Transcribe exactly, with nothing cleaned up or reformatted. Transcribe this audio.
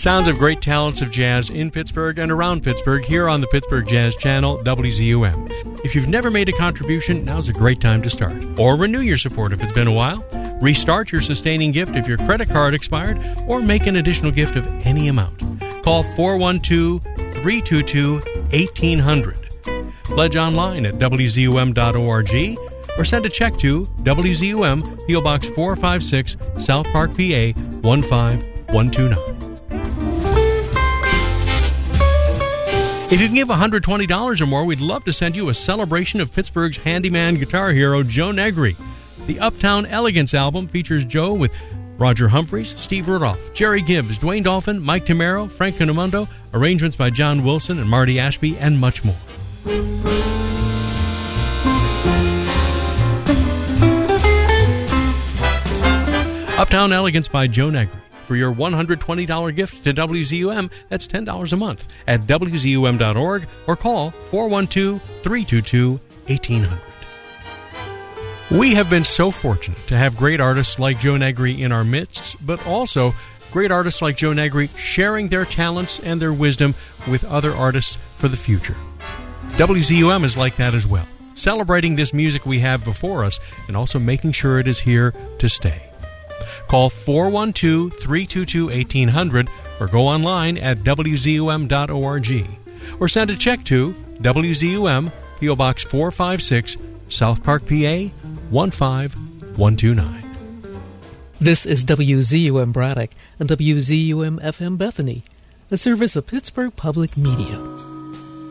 Sounds of great talents of jazz in Pittsburgh and around Pittsburgh here on the Pittsburgh Jazz Channel, W Z U M. If you've never made a contribution, now's a great time to start. Or renew your support if it's been a while. Restart your sustaining gift if your credit card expired, or make an additional gift of any amount. Call four one two, three two two, one eight hundred. Pledge online at W Z U M dot org or send a check to W Z U M, P O Box four five six, South Park, P A one five one two nine. If you can give one hundred twenty dollars or more, we'd love to send you a celebration of Pittsburgh's handyman guitar hero, Joe Negri. The Uptown Elegance album features Joe with Roger Humphreys, Steve Rudolph, Jerry Gibbs, Dwayne Dolphin, Mike Tamero, Frank Canamundo, arrangements by John Wilson and Marty Ashby, and much more. Uptown Elegance by Joe Negri. For your one hundred twenty dollars gift to W Z U M, that's ten dollars a month at W Z U M dot org or call four one two, three two two, one eight hundred. We have been so fortunate to have great artists like Joe Negri in our midst, but also great artists like Joe Negri sharing their talents and their wisdom with other artists for the future. W Z U M is like that as well, celebrating this music we have before us and also making sure it is here to stay. Call four one two, three two two, one eight hundred or go online at W Z U M dot org or send a check to W Z U M, P O Box four five six, South Park, P A one five one two nine. This is W Z U M Braddock and W Z U M F M Bethany, a service of Pittsburgh Public Media.